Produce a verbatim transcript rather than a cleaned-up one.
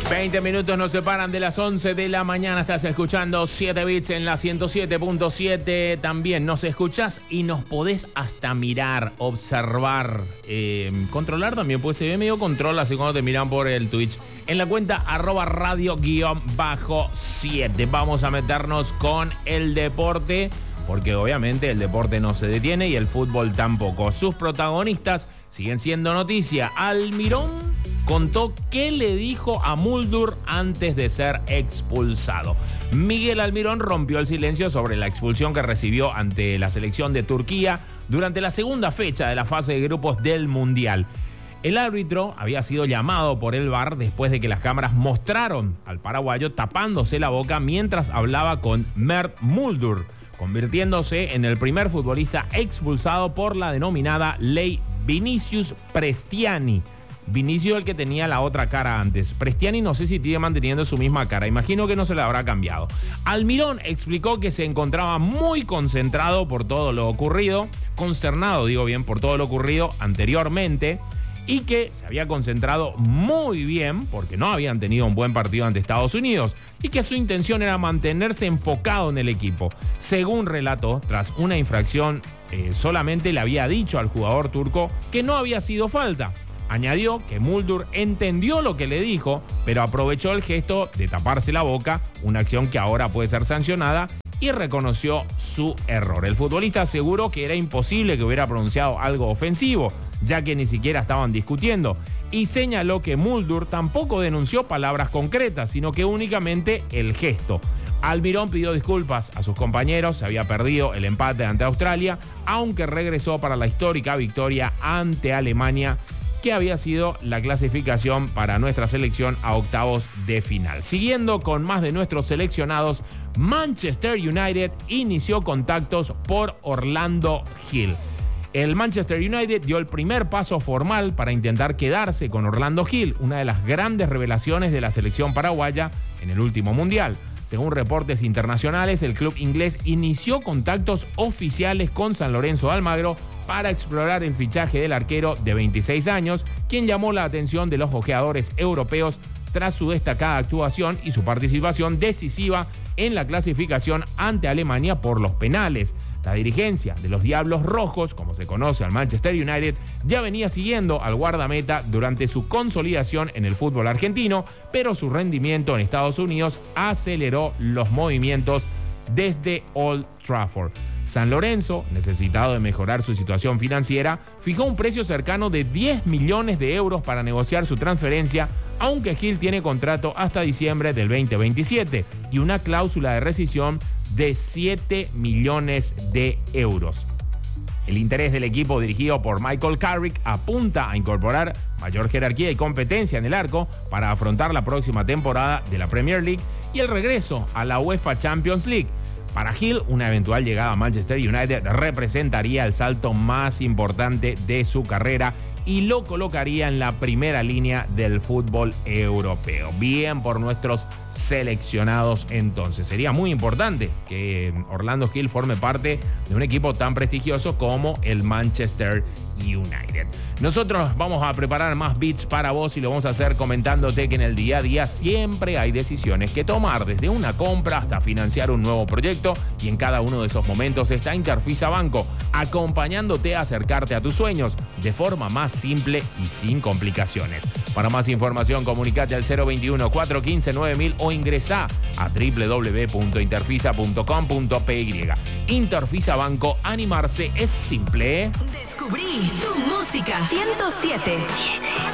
veinte minutos nos separan de las once de la mañana. Estás escuchando siete bits en la ciento siete punto siete. También nos escuchás y nos podés hasta mirar, observar, eh, controlar también, pues se ve medio control así cuando te miran por el Twitch. En la cuenta arroba radio guión bajo siete. Vamos a meternos con el deporte, porque obviamente el deporte no se detiene y el fútbol tampoco. Sus protagonistas siguen siendo noticia. Almirón contó qué le dijo a Muldur antes de ser expulsado. Miguel Almirón rompió el silencio sobre la expulsión que recibió ante la selección de Turquía durante la segunda fecha de la fase de grupos del Mundial. El árbitro había sido llamado por el V A R después de que las cámaras mostraron al paraguayo tapándose la boca mientras hablaba con Mert Muldur, convirtiéndose en el primer futbolista expulsado por la denominada ley Vinicius Prestiani. Vinicius el que tenía la otra cara antes. Prestiani no sé si sigue manteniendo su misma cara. Imagino que no se le habrá cambiado. Almirón explicó que se encontraba muy concentrado por todo lo ocurrido, consternado, digo bien, por todo lo ocurrido anteriormente, y que se había concentrado muy bien porque no habían tenido un buen partido ante Estados Unidos y que su intención era mantenerse enfocado en el equipo. Según relató, tras una infracción, eh, solamente le había dicho al jugador turco que no había sido falta. Añadió que Muldur entendió lo que le dijo, pero aprovechó el gesto de taparse la boca, una acción que ahora puede ser sancionada, y reconoció su error. El futbolista aseguró que era imposible que hubiera pronunciado algo ofensivo, ya que ni siquiera estaban discutiendo, y señaló que Muldur tampoco denunció palabras concretas, sino que únicamente el gesto. Almirón pidió disculpas a sus compañeros, se había perdido el empate ante Australia, aunque regresó para la histórica victoria ante Alemania, que había sido la clasificación para nuestra selección a octavos de final. Siguiendo con más de nuestros seleccionados, Manchester United inició contactos por Orlando Hill. El Manchester United dio el primer paso formal para intentar quedarse con Orlando Hill, una de las grandes revelaciones de la selección paraguaya en el último mundial. Según reportes internacionales, el club inglés inició contactos oficiales con San Lorenzo de Almagro para explorar el fichaje del arquero de veintiséis años, quien llamó la atención de los ojeadores europeos tras su destacada actuación y su participación decisiva en la clasificación ante Alemania por los penales. La dirigencia de los Diablos Rojos, como se conoce al Manchester United, ya venía siguiendo al guardameta durante su consolidación en el fútbol argentino, pero su rendimiento en Estados Unidos aceleró los movimientos desde Old Trafford. San Lorenzo, necesitado de mejorar su situación financiera, fijó un precio cercano de diez millones de euros para negociar su transferencia, aunque Gil tiene contrato hasta diciembre del veinte veintisiete y una cláusula de rescisión de siete millones de euros. El interés del equipo dirigido por Michael Carrick apunta a incorporar mayor jerarquía y competencia en el arco para afrontar la próxima temporada de la Premier League y el regreso a la UEFA Champions League. Para Hill, una eventual llegada a Manchester United representaría el salto más importante de su carrera y lo colocaría en la primera línea del fútbol europeo. Bien por nuestros seleccionados entonces. Sería muy importante que Orlando Hill forme parte de un equipo tan prestigioso como el Manchester United. Nosotros vamos a preparar más beats para vos y lo vamos a hacer comentándote que en el día a día siempre hay decisiones que tomar, desde una compra hasta financiar un nuevo proyecto, y en cada uno de esos momentos está Interfisa Banco, acompañándote a acercarte a tus sueños de forma más simple y sin complicaciones. Para más información, comunicate al cero veintiuno, cuatrocientos quince, nueve mil o ingresá a doble u doble u doble u punto interfisa punto com punto p y. Interfisa Banco, animarse es simple. Descubrí tu música ciento siete.